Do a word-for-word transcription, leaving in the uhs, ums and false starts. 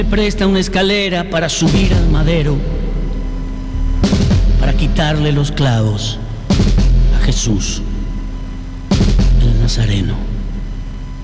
Presta una escalera para subir al madero, para quitarle los clavos a Jesús, el Nazareno.